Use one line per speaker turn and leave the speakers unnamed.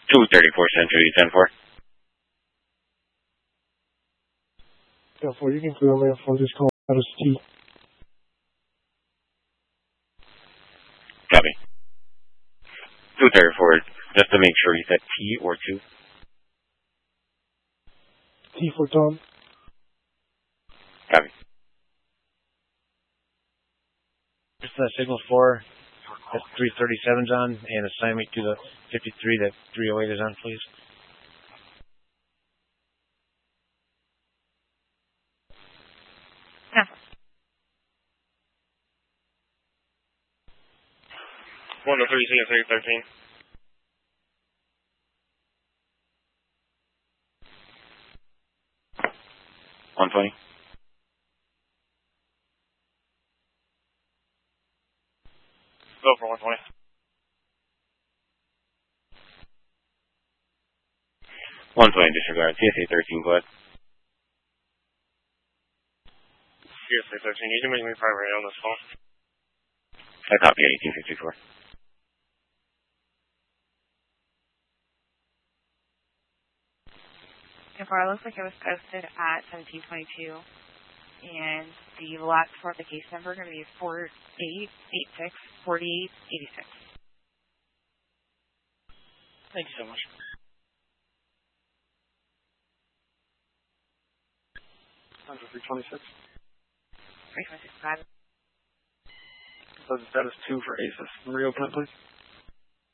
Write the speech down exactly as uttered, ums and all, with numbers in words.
two thirty-four Century, ten four.
ten four, you can clear land for this call. That is T.
Copy. two thirty-four, just to make sure you said T or two.
T for Tom.
Copy.
Just uh, signal four, that's three thirty-seven's on, and assign me to the fifty-three that three oh eight is on, please.
Yeah.
one oh three, three thirteen.
one twenty.
Go for one twenty.
one twenty disregard. T S A thirteen, go ahead.
T S A thirteen, you can make me primary on this phone.
I copy eighteen fifty-four.
ten four, it looks like it was posted at seventeen twenty-two. And the last four of the case number is going to be four eight eight six four eight eight six.
Thank you so much. three twenty-six.
three twenty-six, five.
So the status two for A S I S. Reopen it, please.